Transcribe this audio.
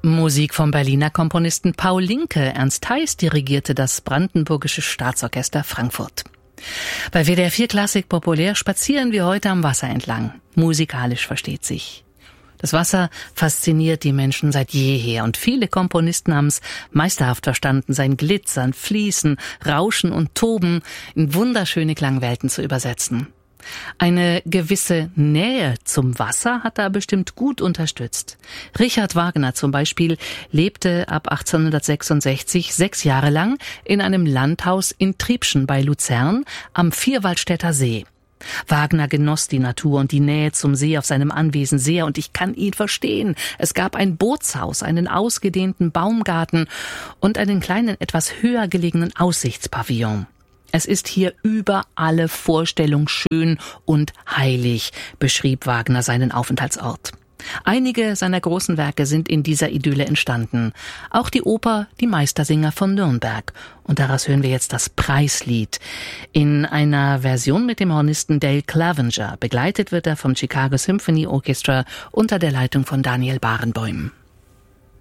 Musik vom Berliner Komponisten Paul Linke. Ernst Theis dirigierte das Brandenburgische Staatsorchester Frankfurt. Bei WDR 4 Klassik populär spazieren wir heute am Wasser entlang. Musikalisch versteht sich. Das Wasser fasziniert die Menschen seit jeher und viele Komponisten haben es meisterhaft verstanden, sein Glitzern, Fließen, Rauschen und Toben in wunderschöne Klangwelten zu übersetzen. Eine gewisse Nähe zum Wasser hat er bestimmt gut unterstützt. Richard Wagner zum Beispiel lebte ab 1866 6 Jahre lang in einem Landhaus in Triebschen bei Luzern am Vierwaldstätter See. Wagner genoss die Natur und die Nähe zum See auf seinem Anwesen sehr und ich kann ihn verstehen. Es gab ein Bootshaus, einen ausgedehnten Baumgarten und einen kleinen, etwas höher gelegenen Aussichtspavillon. Es ist hier über alle Vorstellung schön und heilig, beschrieb Wagner seinen Aufenthaltsort. Einige seiner großen Werke sind in dieser Idylle entstanden. Auch die Oper Die Meistersinger von Nürnberg. Und daraus hören wir jetzt das Preislied. In einer Version mit dem Hornisten Dale Clavenger. Begleitet wird er vom Chicago Symphony Orchestra unter der Leitung von Daniel Barenboim.